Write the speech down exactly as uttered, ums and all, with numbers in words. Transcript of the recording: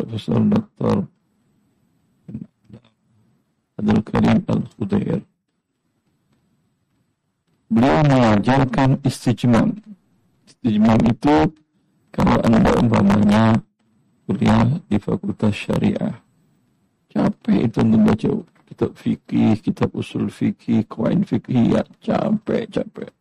Profesor Doktor Abdul Karim Al-Khudair. Beliau mengajarkan istijmam. Istijmam itu kalau Anda umpamanya kuliah di Fakultas Syariah, capek itu membaca kitab fikih, kitab usul fikih, qawaid fikih, ya capek, capek.